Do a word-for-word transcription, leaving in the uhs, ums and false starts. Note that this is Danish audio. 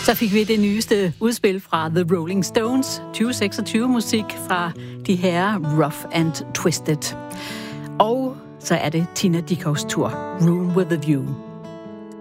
Så fik vi det nyeste udspil fra The Rolling Stones, tyve seksogtyve musik fra de herrer Rough and Twisted. Og så er det Tina Dickows tur, Room with a View.